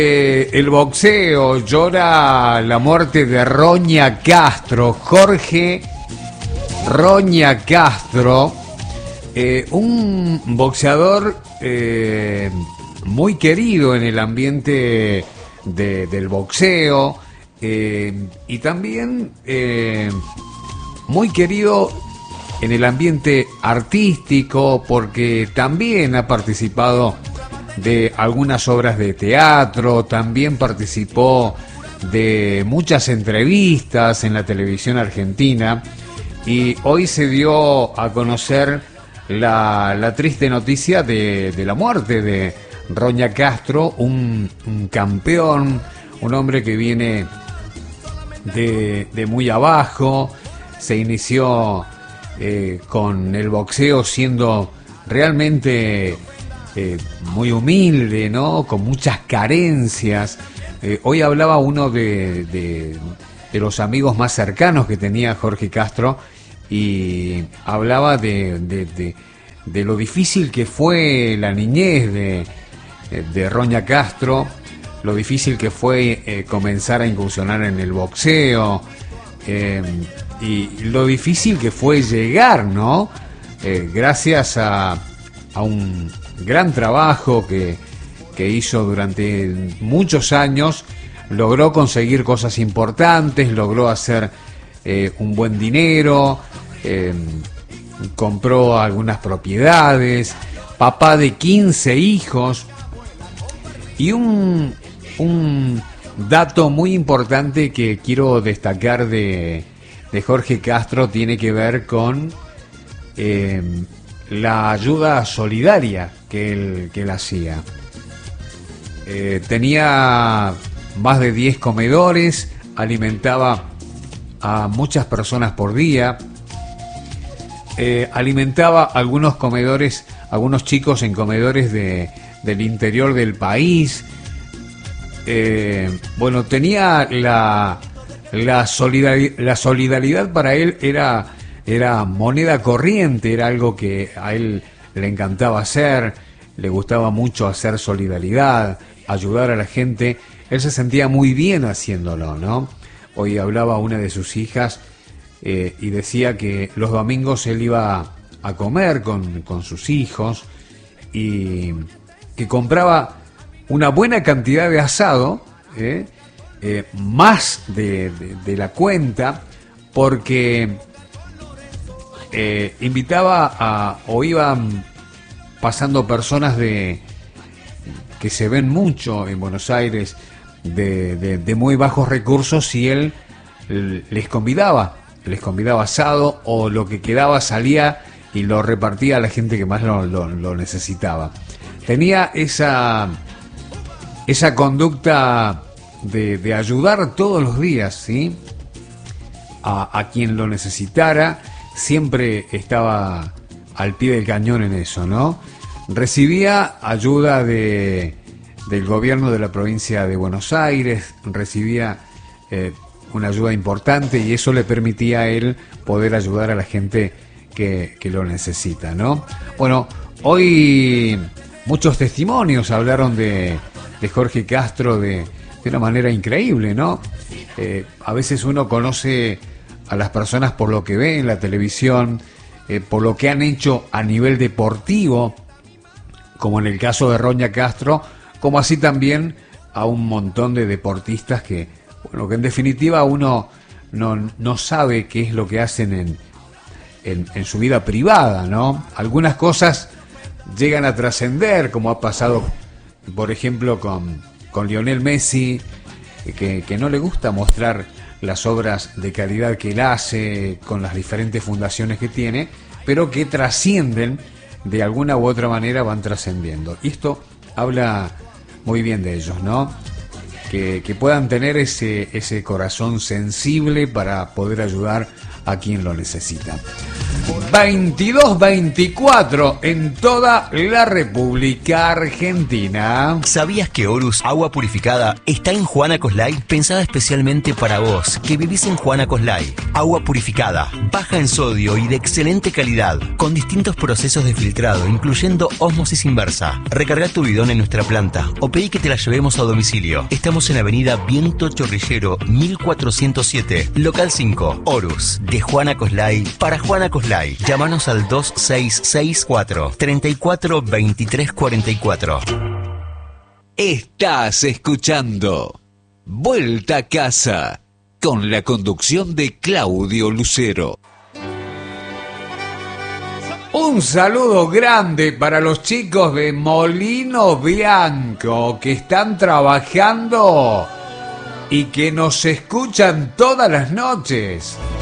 El boxeo llora la muerte de Roña Castro, Jorge Roña Castro, un boxeador muy querido en el ambiente del boxeo y también muy querido en el ambiente artístico porque también ha participado de algunas obras de teatro, también participó de muchas entrevistas en la televisión argentina y hoy se dio a conocer la triste noticia de la muerte de Roña Castro, un campeón, un hombre que viene de muy abajo, se inició con el boxeo siendo realmente muy humilde, ¿no? Con muchas carencias. Hoy hablaba uno de los amigos más cercanos que tenía Jorge Castro y hablaba de lo difícil que fue la niñez de Roña Castro, lo difícil que fue comenzar a incursionar en el boxeo y lo difícil que fue llegar, ¿no? Gracias a un gran trabajo que hizo durante muchos años, logró conseguir cosas importantes, logró hacer un buen dinero, compró algunas propiedades, papá de 15 hijos y un dato muy importante que quiero destacar de Jorge Castro tiene que ver con la ayuda solidaria que él hacía. Tenía más de 10 comedores, alimentaba a muchas personas por día, alimentaba algunos comedores, algunos chicos en comedores del interior del país. Bueno, tenía la solidaridad para él era moneda corriente, era algo que a él le encantaba hacer, le gustaba mucho hacer solidaridad, ayudar a la gente. Él se sentía muy bien haciéndolo, ¿no? Hoy hablaba una de sus hijas y decía que los domingos él iba a comer con sus hijos y que compraba una buena cantidad de asado, más de la cuenta, porque invitaba o iban pasando personas que se ven mucho en Buenos Aires de muy bajos recursos y él les convidaba asado o lo que quedaba salía y lo repartía a la gente que más lo necesitaba. Tenía esa conducta de ayudar todos los días, ¿sí? A quien lo necesitara, siempre estaba al pie del cañón en eso, ¿no? Recibía ayuda del gobierno de la provincia de Buenos Aires, recibía una ayuda importante y eso le permitía a él poder ayudar a la gente que lo necesita, ¿no? Bueno, hoy muchos testimonios hablaron de Jorge Castro de una manera increíble, ¿no? A veces uno conoce a las personas por lo que ve en la televisión, por lo que han hecho a nivel deportivo, como en el caso de Roña Castro, como así también a un montón de deportistas que en definitiva uno no sabe qué es lo que hacen en su vida privada, ¿no? Algunas cosas llegan a trascender, como ha pasado, por ejemplo, con Lionel Messi, que no le gusta mostrar las obras de caridad que él hace con las diferentes fundaciones que tiene, pero que trascienden, de alguna u otra manera van trascendiendo. Y esto habla muy bien de ellos, ¿no? Que puedan tener ese corazón sensible para poder ayudar a quien lo necesita. 2224 en toda la República Argentina. ¿Sabías que Horus Agua Purificada está en Juana Coslay? Pensada especialmente para vos, que vivís en Juana Coslay. Agua purificada, baja en sodio y de excelente calidad, con distintos procesos de filtrado, incluyendo ósmosis inversa. Recarga tu bidón en nuestra planta o pedí que te la llevemos a domicilio. Estamos en Avenida Viento Chorrillero 1407, local 5, Horus, de Juana Coslay para Juana Coslay. Llámanos al 2664 34 23 44. Estás escuchando Vuelta a Casa con la conducción de Claudio Lucero. Un saludo grande para los chicos de Molino Bianco que están trabajando y que nos escuchan todas las noches.